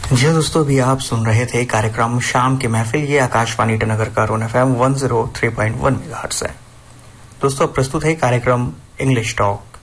जी हाँ दोस्तों, अभी आप सुन रहे थे कार्यक्रम शाम की महफिल। ये आकाशवाणी ईटानगर का रोन FM 103.1 मेगाहर्ट्ज है। दोस्तों, प्रस्तुत है कार्यक्रम इंग्लिश टॉक।